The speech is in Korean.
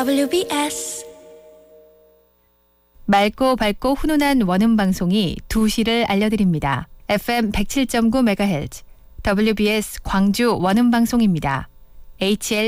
WBS 맑고 밝고 훈훈한 원음 방송이 2시를 알려드립니다. FM 107.9MHz WBS 광주 원음 방송입니다. HL